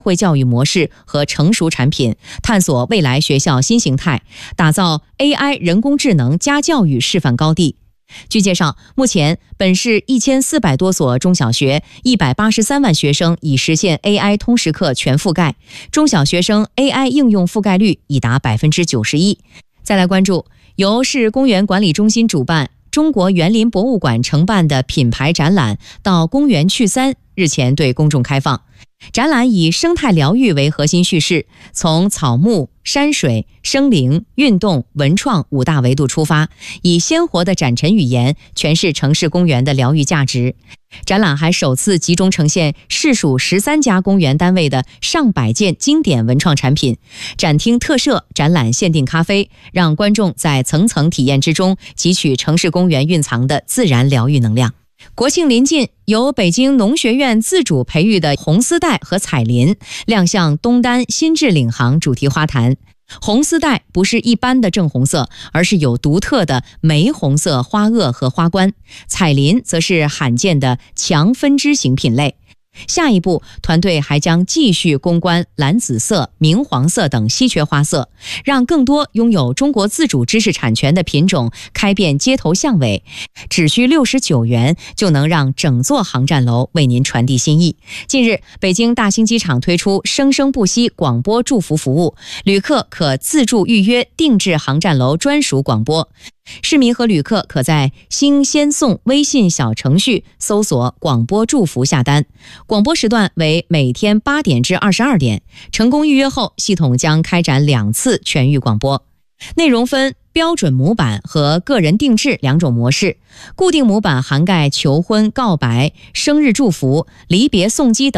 会教育模式和成熟产品，探索未来学校新形态，打造 AI 人工智能家教育示范高地。据介绍，目前本市1400多所中小学，183万学生已实现 AI 通识课全覆盖，中小学生 AI 应用覆盖率已达91%。再来关注由市公园管理中心主办、中国园林博物馆承办的品牌展览到公园去3日前对公众开放。展览以生态疗愈为核心叙事，从草木、山水、生灵、运动、文创5大维度出发，以鲜活的展陈语言诠释城市公园的疗愈价值。展览还首次集中呈现市属13家公园单位的上百件经典文创产品，展厅特设展览限定咖啡，让观众在层层体验之中汲取城市公园蕴藏的自然疗愈能量。国庆临近，由北京农学院自主培育的红丝带和彩林亮相东单新智领航主题花坛。红丝带不是一般的正红色，而是有独特的玫红色花萼和花冠，彩林则是罕见的强分支型品类。下一步，团队还将继续攻关蓝紫色、明黄色等稀缺花色，让更多拥有中国自主知识产权的品种开遍街头巷尾。只需69元就能让整座航站楼为您传递心意。近日，北京大兴机场推出生生不息广播祝福服务，旅客可自助预约定制航站楼专属广播。市民和旅客可在新鲜送微信小程序搜索广播祝福下单，广播时段为每天8点至22点，成功预约后，系统将开展2次全域广播。内容分标准模板和个人定制2种模式，固定模板涵盖求婚、告白、生日祝福、离别送机等